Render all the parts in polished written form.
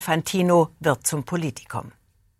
Infantino wird zum Politikum.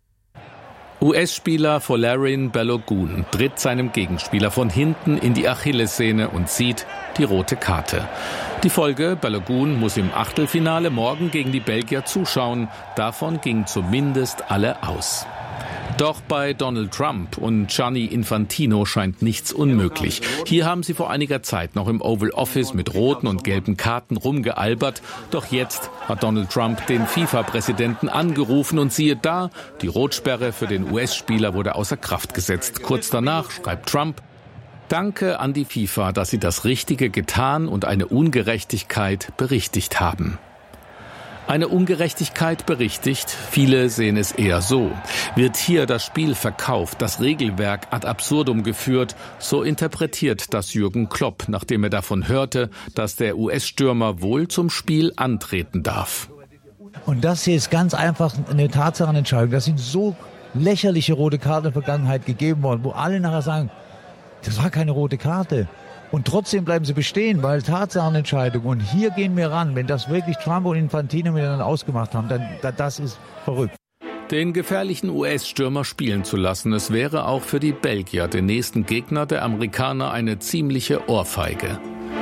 US-Spieler Folarin Balogun tritt seinem Gegenspieler von hinten in die Achillessehne und zieht die rote Karte. Die Folge: Balogun muss im Achtelfinale morgen gegen die Belgier zuschauen. Davon gingen zumindest alle aus. Doch bei Donald Trump und Gianni Infantino scheint nichts unmöglich. Hier haben sie vor einiger Zeit noch im Oval Office mit roten und gelben Karten rumgealbert. Doch jetzt hat Donald Trump den FIFA-Präsidenten angerufen und siehe da, die Rotsperre für den US-Spieler wurde außer Kraft gesetzt. Kurz danach schreibt Trump: Danke an die FIFA, dass sie das Richtige getan und eine Ungerechtigkeit berichtigt haben. Eine Ungerechtigkeit berichtigt, viele sehen es eher so. Wird hier das Spiel verkauft, das Regelwerk ad absurdum geführt, so interpretiert das Jürgen Klopp, nachdem er davon hörte, dass der US-Stürmer wohl zum Spiel antreten darf. Und das hier ist ganz einfach eine Tatsachenentscheidung. Das sind so lächerliche rote Karten in der Vergangenheit gegeben worden, wo alle nachher sagen, das war keine rote Karte. Und trotzdem bleiben sie bestehen, weil Tatsachenentscheidung. Und hier gehen wir ran. Wenn das wirklich Trump und Infantino miteinander ausgemacht haben, dann das ist verrückt. Den gefährlichen US-Stürmer spielen zu lassen, es wäre auch für die Belgier, den nächsten Gegner der Amerikaner, eine ziemliche Ohrfeige.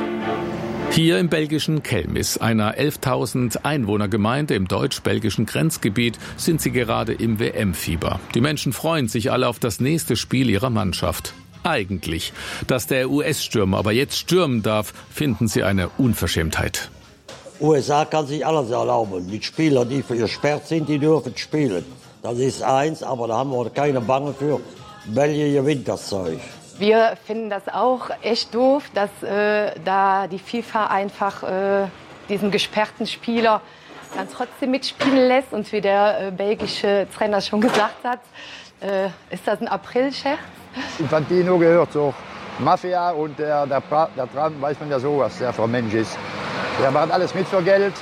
Hier im belgischen Kelmis, einer 11.000 Einwohnergemeinde im deutsch-belgischen Grenzgebiet, sind sie gerade im WM-Fieber. Die Menschen freuen sich alle auf das nächste Spiel ihrer Mannschaft. Eigentlich. Dass der US-Stürmer aber jetzt stürmen darf, finden sie eine Unverschämtheit. USA kann sich alles erlauben. Die Spieler, die gesperrt sind, die dürfen spielen. Das ist eins, aber da haben wir keine Bange für. Belgien gewinnt das Zeug. Wir finden das auch echt doof, dass da die FIFA einfach diesen gesperrten Spieler dann trotzdem mitspielen lässt. Und wie der belgische Trainer schon gesagt hat, ist das ein Aprilscherz? Infantino gehört zur Mafia und der Trump, weiß man ja so, was der für ein Mensch ist. Der macht alles mit für Geld.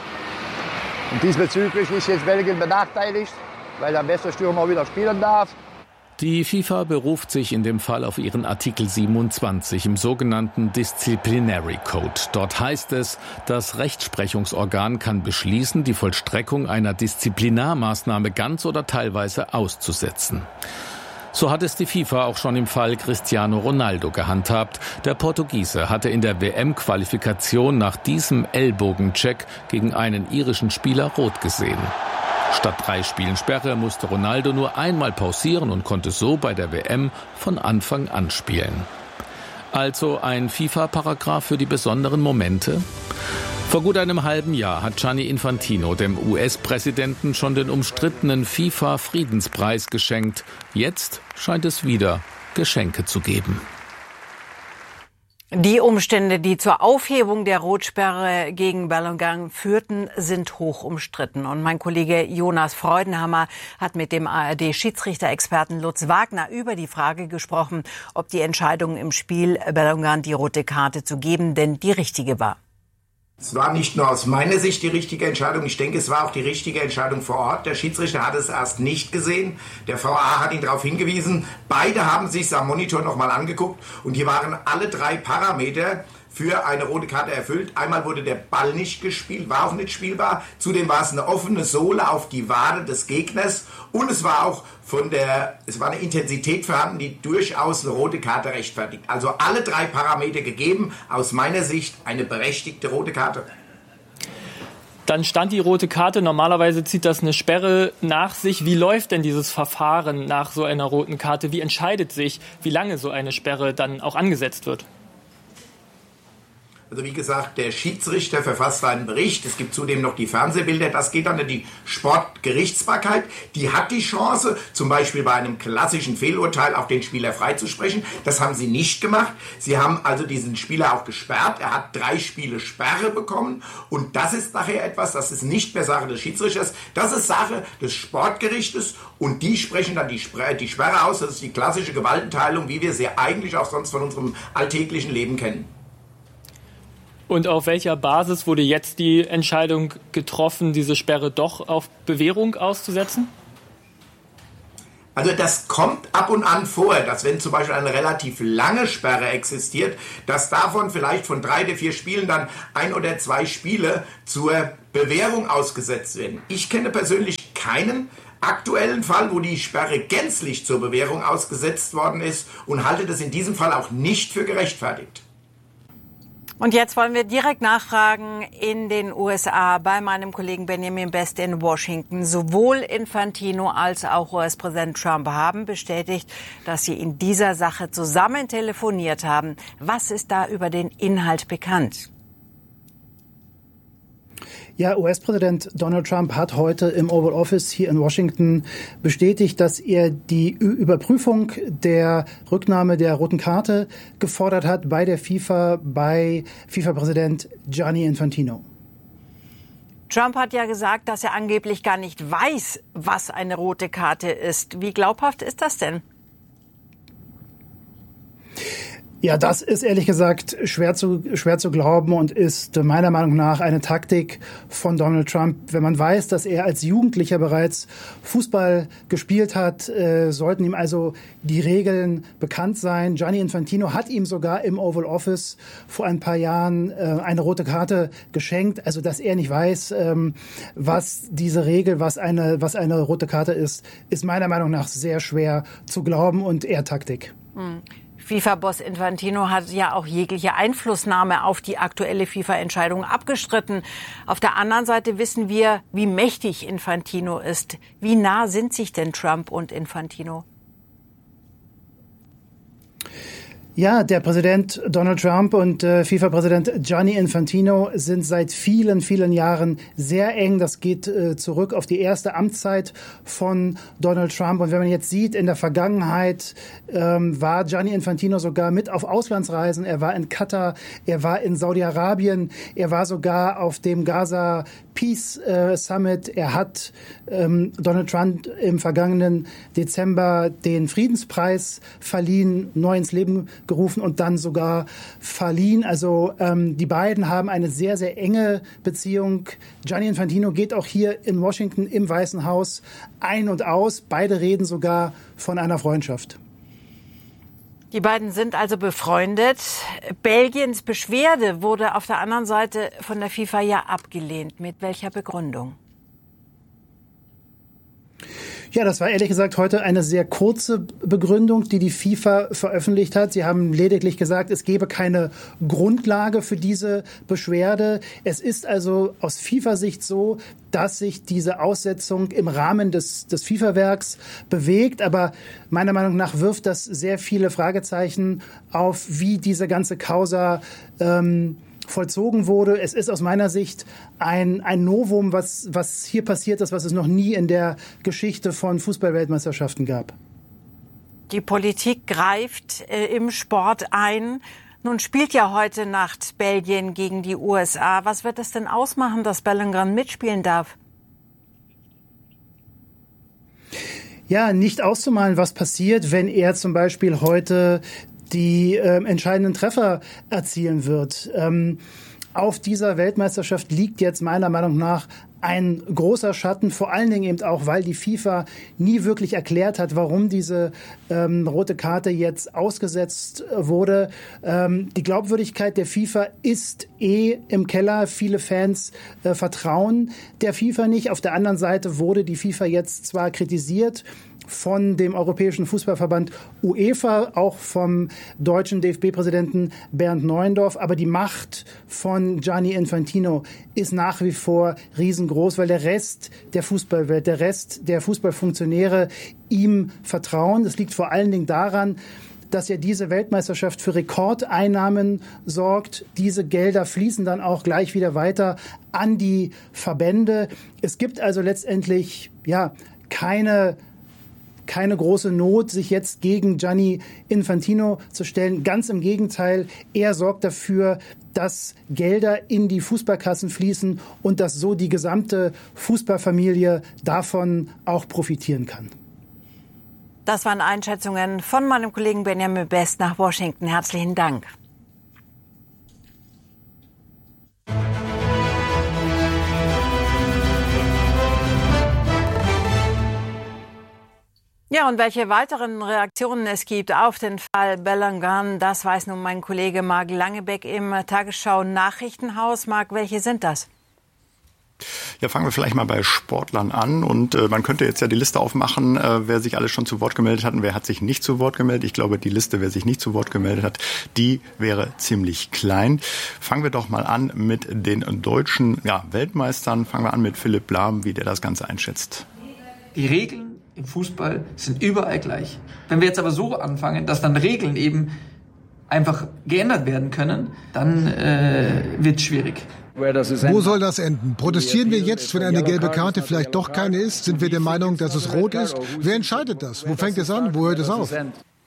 Und diesbezüglich ist jetzt Belgien benachteiligt, weil der beste Stürmer wieder spielen darf. Die FIFA beruft sich in dem Fall auf ihren Artikel 27 im sogenannten Disciplinary Code. Dort heißt es, das Rechtsprechungsorgan kann beschließen, die Vollstreckung einer Disziplinarmaßnahme ganz oder teilweise auszusetzen. So hat es die FIFA auch schon im Fall Cristiano Ronaldo gehandhabt. Der Portugiese hatte in der WM-Qualifikation nach diesem Ellbogencheck gegen einen irischen Spieler rot gesehen. Statt 3 Spielen Sperre musste Ronaldo nur einmal pausieren und konnte so bei der WM von Anfang an spielen. Also ein FIFA-Paragraph für die besonderen Momente? Vor gut einem halben Jahr hat Gianni Infantino dem US-Präsidenten schon den umstrittenen FIFA-Friedenspreis geschenkt. Jetzt scheint es wieder Geschenke zu geben. Die Umstände, die zur Aufhebung der Rotsperre gegen Balogun führten, sind hoch umstritten. Und mein Kollege Jonas Freudenhammer hat mit dem ARD-Schiedsrichter-Experten Lutz Wagner über die Frage gesprochen, ob die Entscheidung im Spiel Balogun die rote Karte zu geben denn die richtige war. Es war nicht nur aus meiner Sicht die richtige Entscheidung, ich denke, es war auch die richtige Entscheidung vor Ort. Der Schiedsrichter hat es erst nicht gesehen, der VAR hat ihn darauf hingewiesen. Beide haben sich es am Monitor nochmal angeguckt und hier waren alle 3 Parameter für eine rote Karte erfüllt. Einmal wurde der Ball nicht gespielt, war auch nicht spielbar. Zudem war es eine offene Sohle auf die Wade des Gegners und es war auch es war eine Intensität vorhanden, die durchaus eine rote Karte rechtfertigt. Also alle 3 Parameter gegeben, aus meiner Sicht eine berechtigte rote Karte. Dann stand die rote Karte. Normalerweise zieht das eine Sperre nach sich. Wie läuft denn dieses Verfahren nach so einer roten Karte? Wie entscheidet sich, wie lange so eine Sperre dann auch angesetzt wird? Also wie gesagt, der Schiedsrichter verfasst einen Bericht. Es gibt zudem noch die Fernsehbilder. Das geht dann in die Sportgerichtsbarkeit. Die hat die Chance, zum Beispiel bei einem klassischen Fehlurteil auch den Spieler freizusprechen. Das haben sie nicht gemacht. Sie haben also diesen Spieler auch gesperrt. Er hat 3 Spiele Sperre bekommen. Und das ist nachher etwas, das ist nicht mehr Sache des Schiedsrichters. Das ist Sache des Sportgerichtes. Und die sprechen dann die Sperre aus. Das ist die klassische Gewaltenteilung, wie wir sie eigentlich auch sonst von unserem alltäglichen Leben kennen. Und auf welcher Basis wurde jetzt die Entscheidung getroffen, diese Sperre doch auf Bewährung auszusetzen? Also das kommt ab und an vor, dass wenn zum Beispiel eine relativ lange Sperre existiert, dass davon vielleicht von 3 oder 4 Spielen dann 1 oder 2 Spiele zur Bewährung ausgesetzt werden. Ich kenne persönlich keinen aktuellen Fall, wo die Sperre gänzlich zur Bewährung ausgesetzt worden ist und halte das in diesem Fall auch nicht für gerechtfertigt. Und jetzt wollen wir direkt nachfragen in den USA bei meinem Kollegen Benjamin Best in Washington. Sowohl Infantino als auch US-Präsident Trump haben bestätigt, dass sie in dieser Sache zusammen telefoniert haben. Was ist da über den Inhalt bekannt? Ja, US-Präsident Donald Trump hat heute im Oval Office hier in Washington bestätigt, dass er die Überprüfung der Rücknahme der roten Karte gefordert hat bei der FIFA, bei FIFA-Präsident Gianni Infantino. Trump hat ja gesagt, dass er angeblich gar nicht weiß, was eine rote Karte ist. Wie glaubhaft ist das denn? Ja, das ist ehrlich gesagt schwer zu glauben und ist meiner Meinung nach eine Taktik von Donald Trump. Wenn man weiß, dass er als Jugendlicher bereits Fußball gespielt hat, sollten ihm also die Regeln bekannt sein. Gianni Infantino hat ihm sogar im Oval Office vor ein paar Jahren eine rote Karte geschenkt. Also, dass er nicht weiß, was diese Regel, was eine rote Karte ist meiner Meinung nach sehr schwer zu glauben und eher Taktik. FIFA-Boss Infantino hat ja auch jegliche Einflussnahme auf die aktuelle FIFA-Entscheidung abgestritten. Auf der anderen Seite wissen wir, wie mächtig Infantino ist. Wie nah sind sich denn Trump und Infantino? Ja, der Präsident Donald Trump und FIFA-Präsident Gianni Infantino sind seit vielen, vielen Jahren sehr eng. Das geht zurück auf die erste Amtszeit von Donald Trump. Und wenn man jetzt sieht, in der Vergangenheit war Gianni Infantino sogar mit auf Auslandsreisen. Er war in Katar, er war in Saudi-Arabien, er war sogar auf dem Gaza Peace Summit. Er hat Donald Trump im vergangenen Dezember den Friedenspreis verliehen, neu ins Leben gerufen und dann sogar verliehen. Also die beiden haben eine sehr, sehr enge Beziehung. Gianni Infantino geht auch hier in Washington im Weißen Haus ein und aus. Beide reden sogar von einer Freundschaft. Die beiden sind also befreundet. Belgiens Beschwerde wurde auf der anderen Seite von der FIFA ja abgelehnt. Mit welcher Begründung? Ja, das war ehrlich gesagt heute eine sehr kurze Begründung, die FIFA veröffentlicht hat. Sie haben lediglich gesagt, es gebe keine Grundlage für diese Beschwerde. Es ist also aus FIFA-Sicht so, dass sich diese Aussetzung im Rahmen des FIFA-Werks bewegt. Aber meiner Meinung nach wirft das sehr viele Fragezeichen auf, wie diese ganze Causa vollzogen wurde. Es ist aus meiner Sicht ein Novum, was hier passiert ist, was es noch nie in der Geschichte von Fußball-Weltmeisterschaften gab. Die Politik greift im Sport ein. Nun spielt ja heute Nacht Belgien gegen die USA. Was wird es denn ausmachen, dass Bellingham mitspielen darf? Ja, nicht auszumalen, was passiert, wenn er zum Beispiel heute die entscheidenden Treffer erzielen wird. Auf dieser Weltmeisterschaft liegt jetzt meiner Meinung nach ein großer Schatten, vor allen Dingen eben auch, weil die FIFA nie wirklich erklärt hat, warum diese rote Karte jetzt ausgesetzt wurde. Die Glaubwürdigkeit der FIFA ist im Keller. Viele Fans vertrauen der FIFA nicht. Auf der anderen Seite wurde die FIFA jetzt zwar kritisiert von dem Europäischen Fußballverband UEFA, auch vom deutschen DFB-Präsidenten Bernd Neuendorf. Aber die Macht von Gianni Infantino ist nach wie vor riesengroß, weil der Rest der Fußballwelt, der Rest der Fußballfunktionäre ihm vertrauen. Das liegt vor allen Dingen daran, dass ja diese Weltmeisterschaft für Rekordeinnahmen sorgt. Diese Gelder fließen dann auch gleich wieder weiter an die Verbände. Es gibt also letztendlich keine große Not, sich jetzt gegen Gianni Infantino zu stellen. Ganz im Gegenteil, er sorgt dafür, dass Gelder in die Fußballkassen fließen und dass so die gesamte Fußballfamilie davon auch profitieren kann. Das waren Einschätzungen von meinem Kollegen Benjamin Best nach Washington. Herzlichen Dank. Ja, und welche weiteren Reaktionen es gibt auf den Fall Bellangan, das weiß nun mein Kollege Marc Langebeck im Tagesschau-Nachrichtenhaus. Marc, welche sind das? Ja, fangen wir vielleicht mal bei Sportlern an. Und man könnte jetzt ja die Liste aufmachen, wer sich alles schon zu Wort gemeldet hat und wer hat sich nicht zu Wort gemeldet. Ich glaube, die Liste, wer sich nicht zu Wort gemeldet hat, die wäre ziemlich klein. Fangen wir doch mal an mit den deutschen Weltmeistern. Fangen wir an mit Philipp Lahm, wie der das Ganze einschätzt. Die Regeln im Fußball sind überall gleich. Wenn wir jetzt aber so anfangen, dass dann Regeln eben einfach geändert werden können, dann wird es schwierig. Wo soll das enden? Protestieren wir jetzt, wenn eine gelbe Karte vielleicht doch keine ist? Sind wir der Meinung, dass es rot ist? Wer entscheidet das? Wo fängt es an? Wo hört es auf?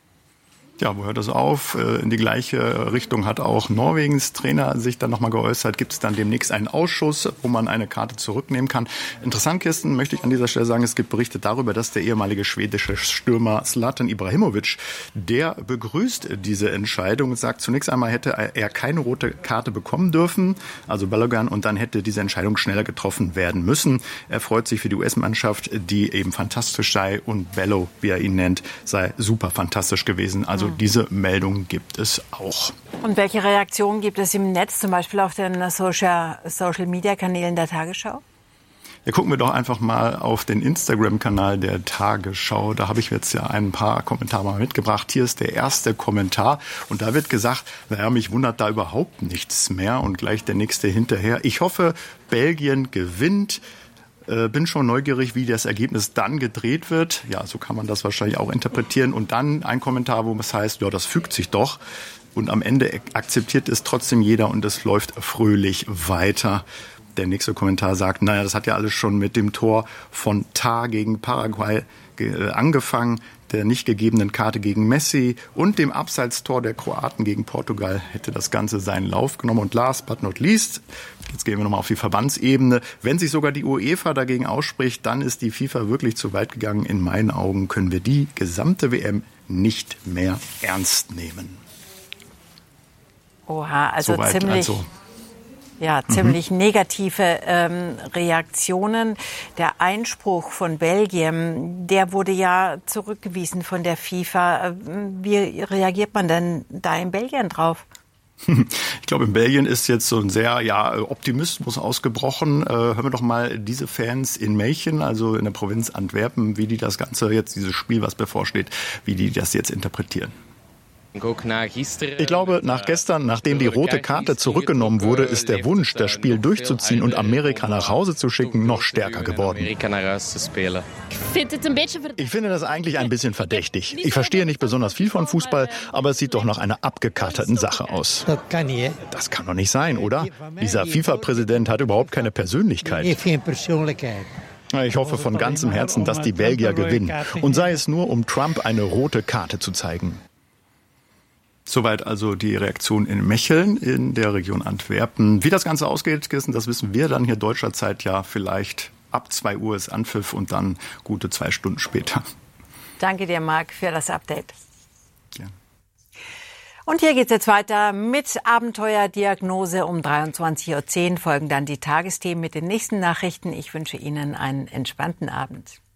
Ja, wo hört es auf? In die gleiche Richtung hat auch Norwegens Trainer sich dann nochmal geäußert. Gibt es dann demnächst einen Ausschuss, wo man eine Karte zurücknehmen kann? Interessant, Kirsten, möchte ich an dieser Stelle sagen, es gibt Berichte darüber, dass der ehemalige schwedische Stürmer Zlatan Ibrahimovic, der begrüßt diese Entscheidung und sagt, zunächst einmal hätte er keine rote Karte bekommen dürfen, also Bellangan, und dann hätte diese Entscheidung schneller getroffen werden müssen. Er freut sich für die US-Mannschaft, die eben fantastisch sei, und Bello, wie er ihn nennt, sei super fantastisch gewesen. Also diese Meldung gibt es auch. Und welche Reaktionen gibt es im Netz, zum Beispiel auf den Social-Media-Kanälen der Tagesschau? Ja, gucken wir doch einfach mal auf den Instagram-Kanal der Tagesschau. Da habe ich jetzt ja ein paar Kommentare mal mitgebracht. Hier ist der erste Kommentar und da wird gesagt, naja, mich wundert da überhaupt nichts mehr. Und gleich der nächste hinterher. Ich hoffe, Belgien gewinnt. Bin schon neugierig, wie das Ergebnis dann gedreht wird. Ja, so kann man das wahrscheinlich auch interpretieren. Und dann ein Kommentar, wo es heißt, ja, das fügt sich doch. Und am Ende akzeptiert es trotzdem jeder und es läuft fröhlich weiter. Der nächste Kommentar sagt, naja, das hat ja alles schon mit dem Tor von Tah gegen Paraguay angefangen, der nicht gegebenen Karte gegen Messi und dem Abseitstor der Kroaten gegen Portugal hätte das Ganze seinen Lauf genommen. Und last but not least, jetzt gehen wir nochmal auf die Verbandsebene, wenn sich sogar die UEFA dagegen ausspricht, dann ist die FIFA wirklich zu weit gegangen. In meinen Augen können wir die gesamte WM nicht mehr ernst nehmen. Oha, also ziemlich negative Reaktionen. Der Einspruch von Belgien, der wurde ja zurückgewiesen von der FIFA. Wie reagiert man denn da in Belgien drauf? Ich glaube, in Belgien ist jetzt so ein sehr Optimismus ausgebrochen. Hören wir doch mal diese Fans in Melchen, also in der Provinz Antwerpen, wie die das Ganze jetzt, dieses Spiel, was bevorsteht, wie die das jetzt interpretieren. Ich glaube, nach gestern, nachdem die rote Karte zurückgenommen wurde, ist der Wunsch, das Spiel durchzuziehen und Amerika nach Hause zu schicken, noch stärker geworden. Ich finde das eigentlich ein bisschen verdächtig. Ich verstehe nicht besonders viel von Fußball, aber es sieht doch nach einer abgekarteten Sache aus. Das kann doch nicht sein, oder? Dieser FIFA-Präsident hat überhaupt keine Persönlichkeit. Ich hoffe von ganzem Herzen, dass die Belgier gewinnen. Und sei es nur, um Trump eine rote Karte zu zeigen. Soweit also die Reaktion in Mecheln in der Region Antwerpen. Wie das Ganze ausgeht, Kirsten, das wissen wir dann hier deutscher Zeit ja vielleicht ab 2 Uhr ist Anpfiff und dann gute 2 Stunden später. Danke dir, Marc, für das Update. Ja. Und hier geht's jetzt weiter mit Abenteuerdiagnose. Um 23:10 Uhr folgen dann die Tagesthemen mit den nächsten Nachrichten. Ich wünsche Ihnen einen entspannten Abend.